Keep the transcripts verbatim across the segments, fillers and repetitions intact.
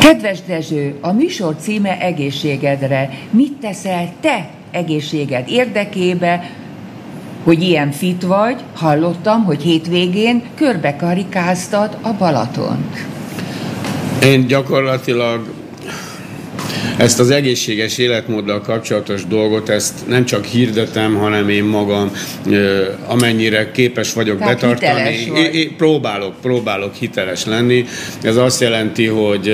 Kedves Dezső, a műsor címe Egészségedre. Mit teszel te egészséged érdekébe, hogy ilyen fit vagy? Hallottam, hogy hétvégén körbekarikáztad a Balatont. Én gyakorlatilag ezt az egészséges életmóddal kapcsolatos dolgot, ezt nem csak hirdetem, hanem én magam amennyire képes vagyok Tehát betartani. Én, én próbálok, próbálok hiteles lenni. Ez azt jelenti, hogy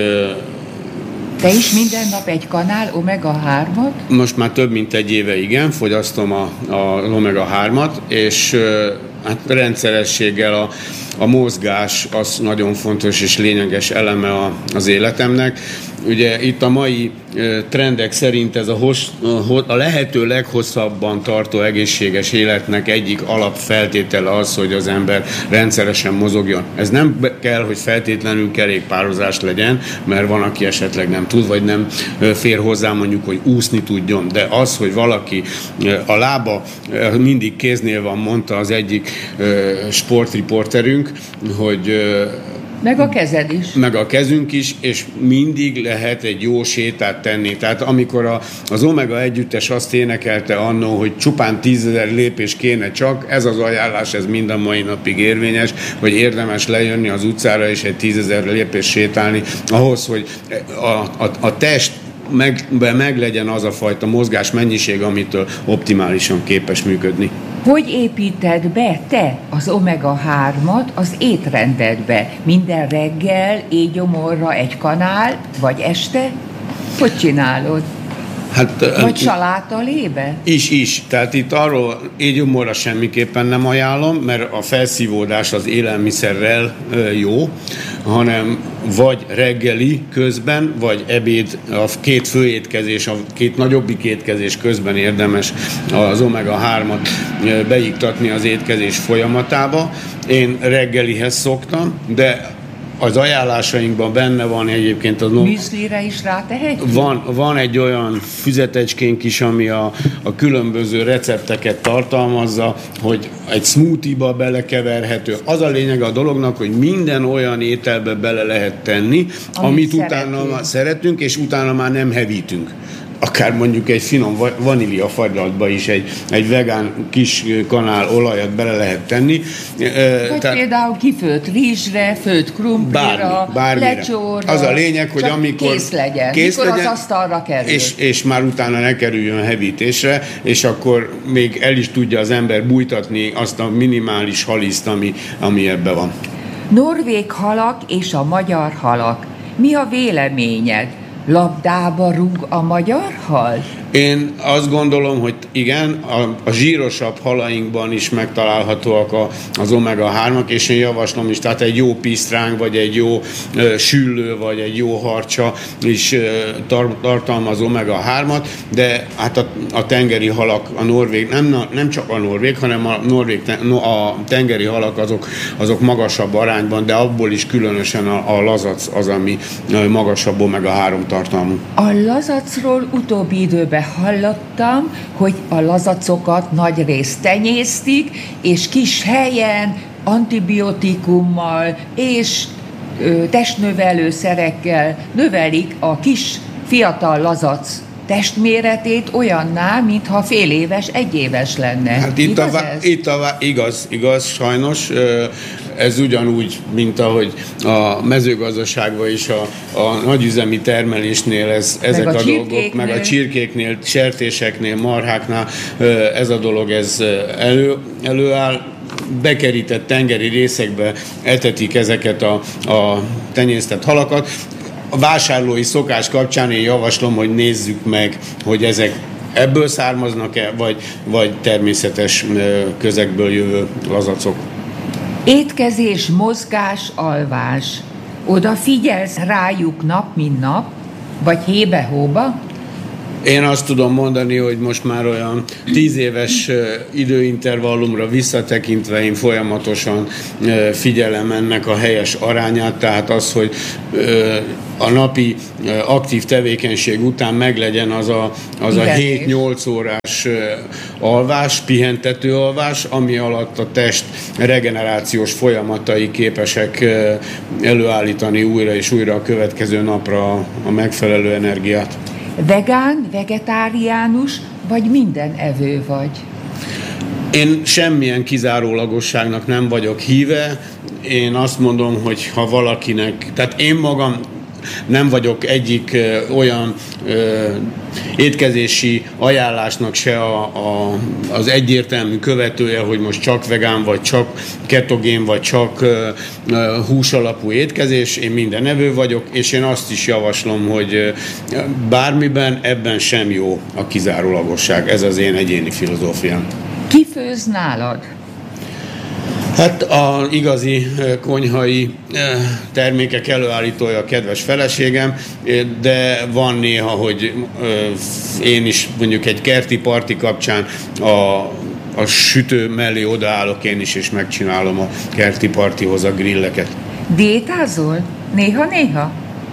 te is minden nap egy kanál omega hármat? Most már több mint egy éve, igen, fogyasztom a, a omega hármat, és hát rendszerességgel a, a mozgás az nagyon fontos és lényeges eleme a, az életemnek. Ugye itt a mai trendek szerint ez a, hossz, a lehető leghosszabban tartó egészséges életnek egyik alapfeltétele az, hogy az ember rendszeresen mozogjon. Ez nem kell, hogy feltétlenül kerékpározás legyen, mert van, aki esetleg nem tud, vagy nem fér hozzá mondjuk, hogy úszni tudjon. De az, hogy valaki a lába mindig kéznél van, mondta az egyik sportriporterünk, hogy meg a kezed is. Meg a kezünk is, és mindig lehet egy jó sétát tenni. Tehát amikor a, az Omega együttes azt énekelte annó, hogy csupán tízezer lépés kéne csak, ez az ajánlás, ez mind a mai napig érvényes, hogy érdemes lejönni az utcára és egy tízezer lépés sétálni, ahhoz, hogy a, a, a test meg, meg legyen az a fajta mozgás mennyiség, amitől optimálisan képes működni. Hogy építed be te az omega hármat az étrendedbe? Minden reggel éjgyomorra egy kanál, vagy este? Hogy csinálod? Hát, vagy salátalébe? Is, is. Tehát itt arról éjgyomorra semmiképpen nem ajánlom, mert a felszívódás az élelmiszerrel jó, hanem vagy reggeli közben, vagy ebéd, a két főétkezés, a két nagyobbik étkezés közben érdemes az omega hármat beiktatni az étkezés folyamatába. Én reggelihez szoktam, de az ajánlásainkban benne van egyébként az... Müszlire is rátehetjük? Van, van egy olyan füzetecskénk is, ami a, a különböző recepteket tartalmazza, hogy egy smoothie-ba belekeverhető. Az a lényeg a dolognak, hogy minden olyan ételbe bele lehet tenni, amit, amit utána szeretünk. szeretünk, és utána már nem hevítünk. Akár mondjuk egy finom vanília fagylaltba is egy, egy vegán kis kanál olajat bele lehet tenni. Vagy Tehát, például kifőtt rizsre, főtt krumplira, bármi, lecsóra. Az a lényeg, hogy amikor kész legyen, kész mikor legyen, az asztalra kerül. És, és már utána ne kerüljön hevítésre, és akkor még el is tudja az ember bújtatni azt a minimális haliszt, ami, ami ebben van. Norvég halak és a magyar halak. Mi a véleményed? Labdába rúg a magyar hal? Én azt gondolom, hogy igen, a, a zsírosabb halainkban is megtalálhatóak a, az omega hármak, és én javaslom is, tehát egy jó pisztráng, vagy egy jó ö, süllő, vagy egy jó harcsa is ö, tar, tartalmaz omega hármat, de hát a, a tengeri halak, a norvég, nem, nem csak a norvég, hanem a, norvég, a tengeri halak azok, azok magasabb arányban, de abból is különösen a, a lazac az, ami magasabb omega három tartalmú. A lazacról utóbbi időben hallottam, hogy a lazacokat nagyrészt tenyésztik, és kis helyen antibiotikummal és ö, testnövelőszerekkel növelik a kis fiatal lazac testméretét olyanná, mintha fél éves, egy éves lenne. Hát itt igaz a, ez? Itt a, igaz, igaz, sajnos. Ez ugyanúgy, mint ahogy a mezőgazdaságban is a, a nagyüzemi termelésnél ez, ezek a, a dolgok, meg a csirkéknél, sertéseknél, marháknál ez a dolog ez elő, előáll. Bekerített tengeri részekbe etetik ezeket a, a tenyésztett halakat. A vásárlói szokás kapcsán én javaslom, hogy nézzük meg, hogy ezek ebből származnak-e, vagy, vagy természetes közegből jövő lazacok. Étkezés, mozgás, alvás. Odafigyelsz rájuk nap, mint nap? Vagy hébe-hóba? Én azt tudom mondani, hogy most már olyan tíz éves időintervallumra visszatekintve én folyamatosan figyelem ennek a helyes arányát, tehát az, hogy a napi aktív tevékenység után meglegyen az a, az a hét-nyolc órás alvás, pihentető alvás, ami alatt a test regenerációs folyamatai képesek előállítani újra és újra a következő napra a megfelelő energiát. Vegán, vegetáriánus, vagy minden evő vagy? Én semmilyen kizárólagosságnak nem vagyok híve. Én azt mondom, hogy ha valakinek, tehát én magam nem vagyok egyik ö, olyan ö, étkezési ajánlásnak se a, a, az egyértelmű követője, hogy most csak vegán, vagy csak ketogén, vagy csak ö, ö, hús alapú étkezés. Én minden evő vagyok, és én azt is javaslom, hogy ö, bármiben ebben sem jó a kizárólagosság. Ez az én egyéni filozófiám. Ki főz nálad? Hát az igazi konyhai termékek előállítója a kedves feleségem, de van néha, hogy én is mondjuk egy kerti parti kapcsán a, a sütő mellé odaállok én is, és megcsinálom a kerti partihoz a grilleket. Diétázol? Néha-néha?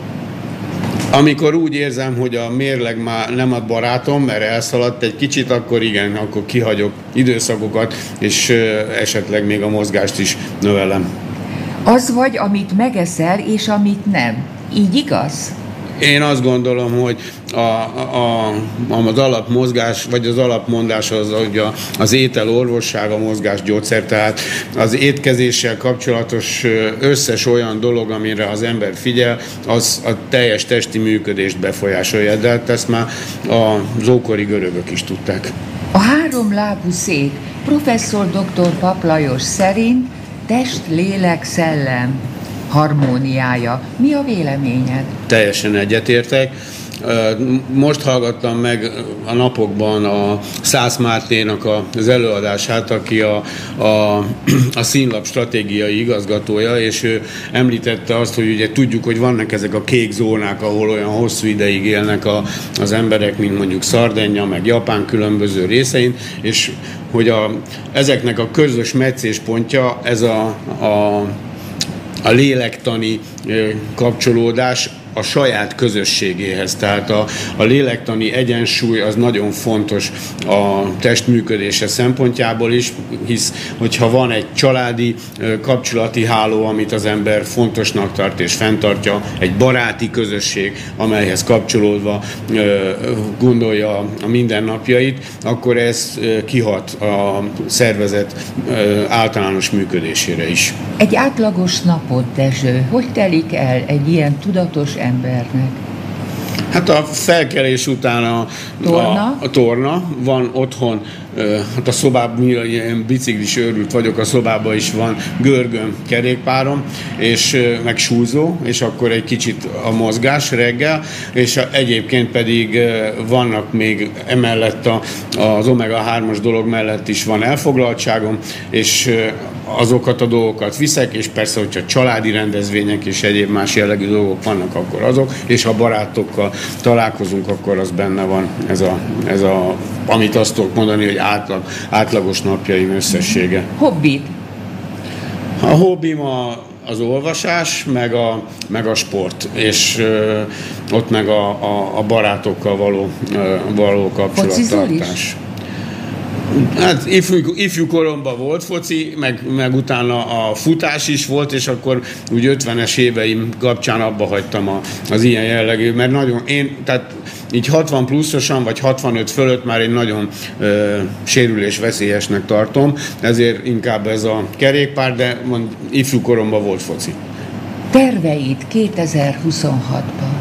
Amikor úgy érzem, hogy a mérleg már nem a barátom, mert elszaladt egy kicsit, akkor igen, akkor kihagyok időszakokat, és esetleg még a mozgást is növelem. Az vagy, amit megeszel, és amit nem. Így igaz? Én azt gondolom, hogy a, a, az alapmozgás, vagy az alapmondás az, hogy a, az étel orvosság, a mozgás gyógyszer, tehát az étkezéssel kapcsolatos összes olyan dolog, amire az ember figyel, az a teljes testi működést befolyásolja, de hát ezt már az ókori görögök is tudták. A háromlábú szék professzor doktor Papp Lajos szerint test, lélek, szellem harmóniája. Mi a véleményed? Teljesen egyetértek. Most hallgattam meg a napokban a Szász Márténak az előadását, aki a, a, a Színlap stratégiai igazgatója, és ő említette azt, hogy ugye tudjuk, hogy vannak ezek a kék zónák, ahol olyan hosszú ideig élnek a, az emberek, mint mondjuk Szardennya, meg Japán különböző részein, és hogy a, ezeknek a közös meccéspontja ez a, a a lélektani kapcsolódás a saját közösségéhez. Tehát a, a lélektani egyensúly az nagyon fontos a test működése szempontjából is, hisz hogyha van egy családi kapcsolati háló, amit az ember fontosnak tart és fenntartja, egy baráti közösség, amelyhez kapcsolódva gondolja a mindennapjait, akkor ez kihat a szervezet általános működésére is. Egy átlagos napot, Dezső, hogy telik el egy ilyen tudatos embernek? Hát a felkelés után a torna, a, a torna van otthon, hát a szobában, ilyen biciklis őrült vagyok, a szobában is van görgöm, kerékpárom, és meg súlyzó, és akkor egy kicsit a mozgás reggel, és egyébként pedig vannak még emellett a, az omega hármas dolog mellett is van elfoglaltságom, és azokat a dolgokat viszek, és persze, hogyha családi rendezvények és egyéb más jellegű dolgok vannak, akkor azok, és ha barátokkal találkozunk, akkor az benne van ez a, ez a amit azt tudok mondani, hogy átlag, átlagos napjaim összessége. Hobbit? A hobbim a, az olvasás, meg a, meg a sport, és ö, ott meg a, a, a barátokkal való, ö, való kapcsolattartás. Hát ifjú, ifjú koromban volt foci, meg, meg utána a futás is volt, és akkor úgy ötvenes éveim kapcsán abba hagytam a, az ilyen jellegű, mert nagyon én, tehát így hatvan pluszosan, vagy hatvanöt fölött már én nagyon ö, sérülésveszélyesnek tartom, ezért inkább ez a kerékpár, de mond, ifjú koromban volt foci. Terveid kétezer-huszonhatban?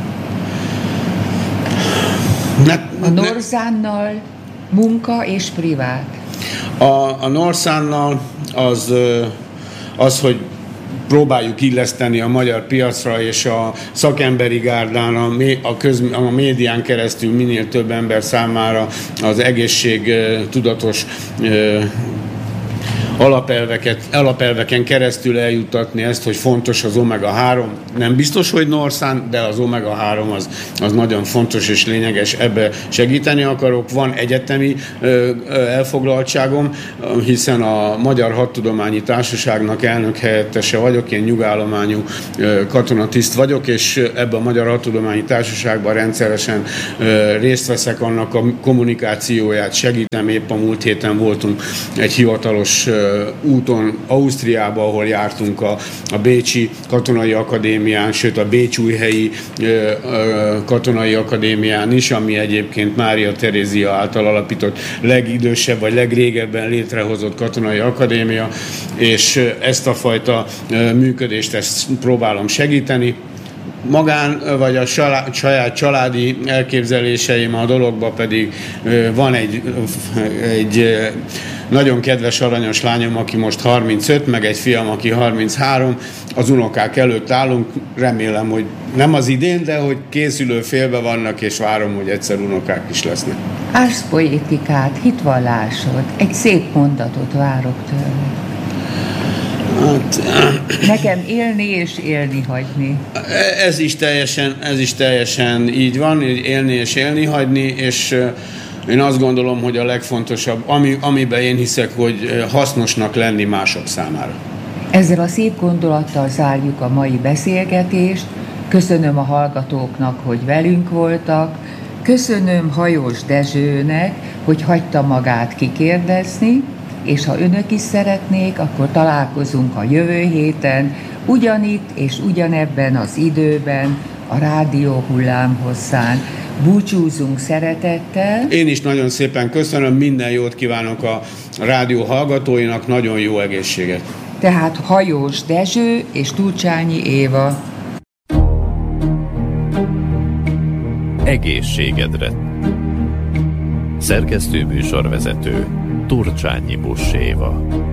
Ne, a Norzánnal munka és privát? A, a Norszánnal az, az, hogy próbáljuk illeszteni a magyar piacra, és a szakemberi gárdán, a, a, köz, a médián keresztül minél több ember számára az egészség tudatos alapelveket, alapelveken keresztül eljuttatni ezt, hogy fontos az omega három. Nem biztos, hogy Norszán, de az omega három az, az nagyon fontos és lényeges, ebbe segíteni akarok. Van egyetemi ö, ö, elfoglaltságom, hiszen a Magyar Hadtudományi Társaságnak elnök helyettese vagyok, én nyugállományú ö, katonatiszt vagyok, és ebben a Magyar Hadtudományi Társaságban rendszeresen ö, részt veszek, annak a kommunikációját segítem. Épp a múlt héten voltunk egy hivatalos ö, úton Ausztriába, ahol jártunk a, a Bécsi Katonai Akadémián, sőt a Bécsújhelyi ö, ö, Katonai Akadémián is, ami egyébként Mária Terézia által alapított legidősebb vagy legrégebben létrehozott katonai akadémia, és ezt a fajta működést ezt próbálom segíteni. Magán vagy a saját családi elképzeléseim a dologban pedig van egy, egy nagyon kedves aranyos lányom, aki most harmincöt, meg egy fiam, aki harminchárom. Az unokák előtt állunk, remélem, hogy nem az idén, de hogy készülő félbe vannak, és várom, hogy egyszer unokák is lesznek. Árszpoétikát, hitvallásod, egy szép mondatot várok tőle. Hát, nekem élni és élni hagyni. Ez is teljesen, ez is teljesen így van, élni és élni hagyni, és én azt gondolom, hogy a legfontosabb, ami, amiben én hiszek, hogy hasznosnak lenni mások számára. Ezzel a szép gondolattal zárjuk a mai beszélgetést. Köszönöm a hallgatóknak, hogy velünk voltak. Köszönöm Hajós Dezsőnek, hogy hagyta magát kikérdezni, és ha önök is szeretnék, akkor találkozunk a jövő héten, ugyanitt és ugyanebben az időben, a rádió hullámhosszán. Búcsúzunk szeretettel. Én is nagyon szépen köszönöm, minden jót kívánok a rádió hallgatóinak, nagyon jó egészséget. Tehát Hajós Dezső és Turcsányi Éva. Egészségedre. Szerkesztő műsorvezető Turcsányi Buss Éva.